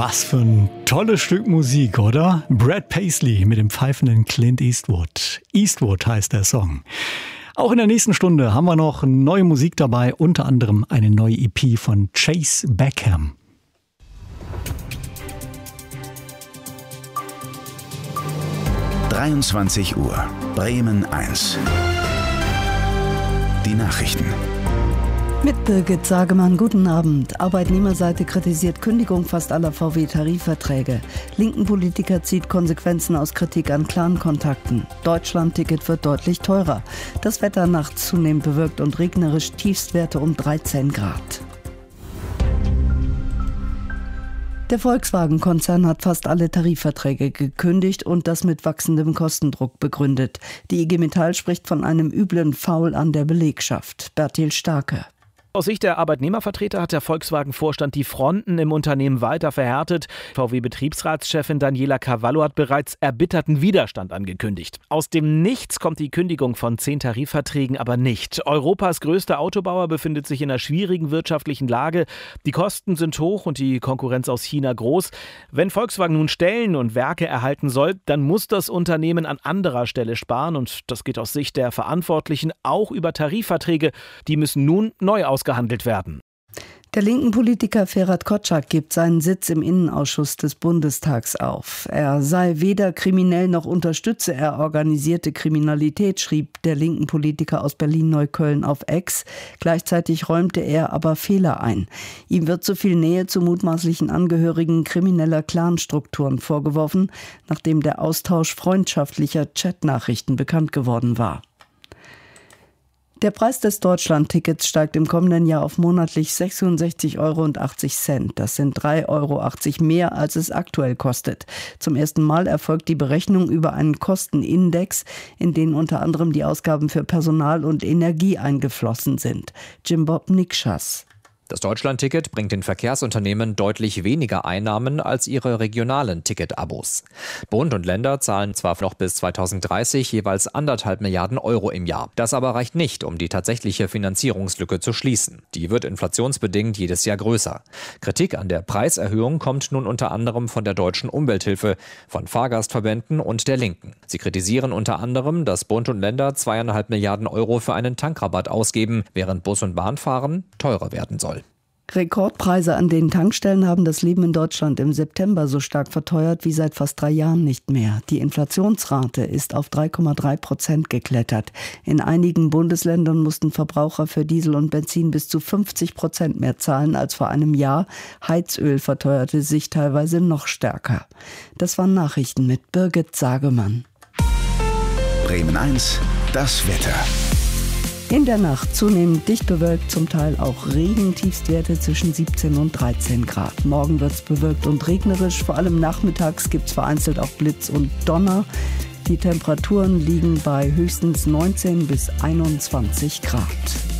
Was für ein tolles Stück Musik, oder? Brad Paisley mit dem pfeifenden Clint Eastwood. Eastwood heißt der Song. Auch in der nächsten Stunde haben wir noch neue Musik dabei, unter anderem eine neue EP von Chase Beckham. Uhr, Bremen 1. Die Nachrichten. Mit Birgit Sagemann, guten Abend. Arbeitnehmerseite kritisiert Kündigung fast aller VW-Tarifverträge. Linken Politiker zieht Konsequenzen aus Kritik an Clan-Kontakten. Deutschland-Ticket wird deutlich teurer. Das Wetter nachts zunehmend bewölkt und regnerisch, Tiefstwerte um 13 Grad. Der Volkswagen-Konzern hat fast alle Tarifverträge gekündigt und das mit wachsendem Kostendruck begründet. Die IG Metall spricht von einem üblen Foul an der Belegschaft. Bertil Starke. Aus Sicht der Arbeitnehmervertreter hat der Volkswagen-Vorstand die Fronten im Unternehmen weiter verhärtet. VW-Betriebsratschefin Daniela Cavallo hat bereits erbitterten Widerstand angekündigt. Aus dem Nichts kommt die Kündigung von 10 Tarifverträgen aber nicht. Europas größter Autobauer befindet sich in einer schwierigen wirtschaftlichen Lage. Die Kosten sind hoch und die Konkurrenz aus China groß. Wenn Volkswagen nun Stellen und Werke erhalten soll, dann muss das Unternehmen an anderer Stelle sparen. Und das geht aus Sicht der Verantwortlichen auch über Tarifverträge. Die müssen nun neu ausgehandelt werden. Der linken Politiker Ferhat Kotschak gibt seinen Sitz im Innenausschuss des Bundestags auf. Er sei weder kriminell noch unterstütze er organisierte Kriminalität, schrieb der linken Politiker aus Berlin-Neukölln auf X. Gleichzeitig räumte er aber Fehler ein. Ihm wird zu viel Nähe zu mutmaßlichen Angehörigen krimineller Clanstrukturen vorgeworfen, nachdem der Austausch freundschaftlicher Chatnachrichten bekannt geworden war. Der Preis des Deutschland-Tickets steigt im kommenden Jahr auf monatlich 66,80 €. Das sind 3,80 € mehr, als es aktuell kostet. Zum ersten Mal erfolgt die Berechnung über einen Kostenindex, in den unter anderem die Ausgaben für Personal und Energie eingeflossen sind. Jimbob Nikschas. Das Deutschland-Ticket bringt den Verkehrsunternehmen deutlich weniger Einnahmen als ihre regionalen Ticket-Abos. Bund und Länder zahlen zwar noch bis 2030 jeweils 1,5 Milliarden € im Jahr. Das aber reicht nicht, um die tatsächliche Finanzierungslücke zu schließen. Die wird inflationsbedingt jedes Jahr größer. Kritik an der Preiserhöhung kommt nun unter anderem von der Deutschen Umwelthilfe, von Fahrgastverbänden und der Linken. Sie kritisieren unter anderem, dass Bund und Länder 2,5 Milliarden € für einen Tankrabatt ausgeben, während Bus- und Bahnfahren teurer werden soll. Rekordpreise an den Tankstellen haben das Leben in Deutschland im September so stark verteuert wie seit fast 3 Jahren nicht mehr. Die Inflationsrate ist auf 3,3% geklettert. In einigen Bundesländern mussten Verbraucher für Diesel und Benzin bis zu 50% mehr zahlen als vor einem Jahr. Heizöl verteuerte sich teilweise noch stärker. Das waren Nachrichten mit Birgit Sagemann. Bremen 1, das Wetter. In der Nacht zunehmend dicht bewölkt, zum Teil auch Regen, Tiefstwerte zwischen 17 und 13 Grad. Morgen wird es bewölkt und regnerisch, vor allem nachmittags gibt es vereinzelt auch Blitz und Donner. Die Temperaturen liegen bei höchstens 19 bis 21 Grad.